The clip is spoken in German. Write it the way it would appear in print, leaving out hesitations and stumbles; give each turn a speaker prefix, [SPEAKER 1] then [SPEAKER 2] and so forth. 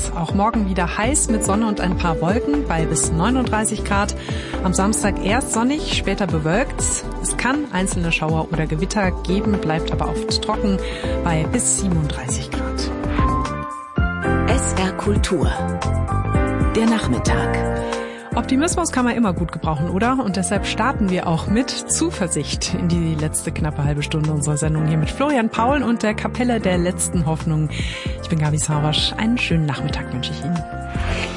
[SPEAKER 1] Grad. Auch morgen wieder heiß mit Sonne und ein paar Wolken bei bis 39 Grad. Am Samstag erst sonnig, später bewölkt. Es kann einzelne Schauer oder Gewitter geben, bleibt aber oft trocken bei bis 37 Grad.
[SPEAKER 2] SR Kultur. Der Nachmittag.
[SPEAKER 1] Optimismus kann man immer gut gebrauchen, oder? Und deshalb starten wir auch mit Zuversicht in die letzte knappe halbe Stunde unserer Sendung hier mit Florian Paul und der Kapelle der letzten Hoffnung. Ich bin Gabi Sarasch. Einen schönen Nachmittag wünsche ich Ihnen.